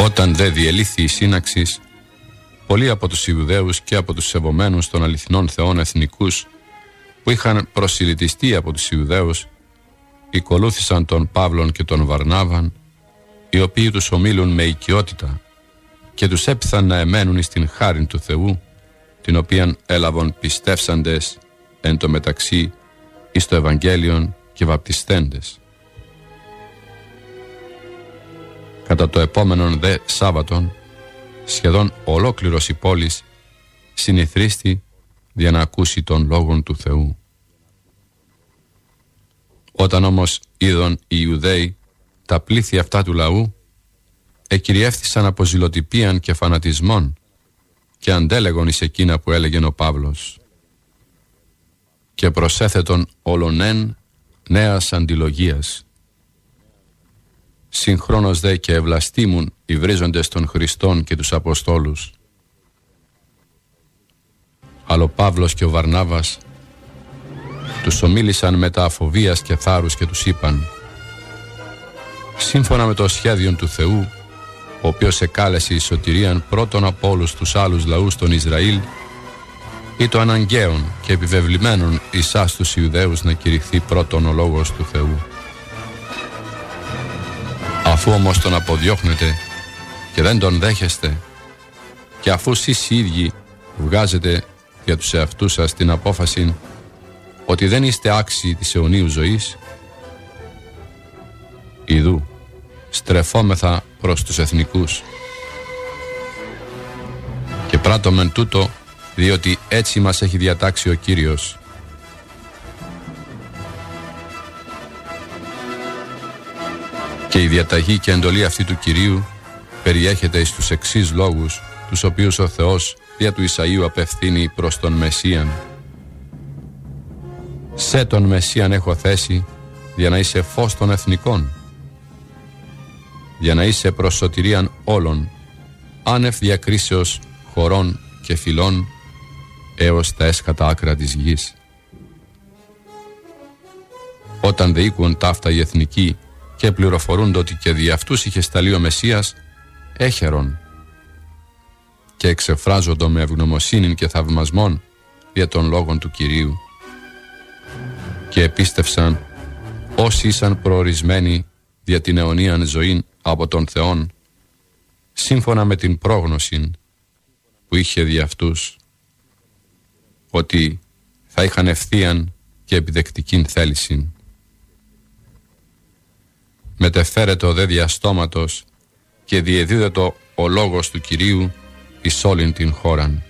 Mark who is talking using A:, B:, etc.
A: Όταν δε διελήθη η σύναξης, πολλοί από τους Ιουδαίους και από τους σεβομένους των αληθινών θεών εθνικούς που είχαν προσιλητιστεί από τους Ιουδαίους, ακολούθησαν τον Παύλον και τον Βαρνάβαν, οι οποίοι τους ομίλουν με οικειότητα και τους έπειθαν να εμένουν στην χάριν του Θεού, την οποίαν έλαβον πιστεύσαντες εν το μεταξύ εις το Ευαγγέλιον και βαπτιστέντες. Κατά το επόμενον δε Σάββατον, σχεδόν ολόκληρος η πόλης συνηθρίστη για να ακούσει τον λόγον του Θεού. Όταν όμως είδον οι Ιουδαίοι τα πλήθη αυτά του λαού, εκυριεύθησαν από ζηλοτυπίαν και φανατισμόν και αντέλεγον εις εκείνα που έλεγεν ο Παύλος, και προσέθετον ολονέν νέας αντιλογίας. Συγχρόνως δε και ευλαστήμουν οι βρίζοντες των Χριστών και τους Αποστόλους. Αλλά ο Παύλος και ο Βαρνάβας τους ομίλησαν μετά αφοβίας και θάρρους και τους είπαν: σύμφωνα με το σχέδιο του Θεού, ο οποίος εκάλεσε η σωτηρίαν πρώτον από όλους τους άλλους λαούς των Ισραήλ, ή το αναγκαίον και επιβεβλημένον εισάς τους Ιουδαίους να κηρυχθεί πρώτον ο λόγος του Θεού. Αφού όμως τον αποδιώχνετε και δεν τον δέχεστε, και αφού εσείς οι ίδιοι βγάζετε για τους εαυτούς σας την απόφαση ότι δεν είστε άξιοι της αιωνίου ζωής, ιδού στρεφόμεθα προς τους εθνικούς και πράττομεν τούτο διότι έτσι μας έχει διατάξει ο Κύριος. Και η διαταγή και εντολή αυτή του Κυρίου περιέχεται εις τους εξής λόγους, τους οποίους ο Θεός δια του Ισαΐου απευθύνει προς τον Μεσσίαν. Σε τον Μεσσίαν έχω θέσει για να είσαι φως των εθνικών, για να είσαι προς σωτηρίαν όλων, άνευ διακρίσεως χωρών και φυλών, έως τα έσχατα άκρα της γης. Όταν δε ήκουον ταύτα οι εθνικοί και πληροφορούνται ότι και δι' αυτούς είχε σταλεί ο Μεσσίας, έχερον και εξεφράζοντο με ευγνωμοσύνην και θαυμασμόν δια των λόγων του Κυρίου, και επίστευσαν όσοι ήσαν προορισμένοι δια την αιωνίαν ζωήν από τον Θεόν, σύμφωνα με την πρόγνωση που είχε δι' αυτούς, ότι θα είχαν ευθείαν και επιδεκτικήν θέλησιν. Μετεφέρετο δε διαστόματος και διεδίδετο ο λόγος του Κυρίου εις όλην την χώραν.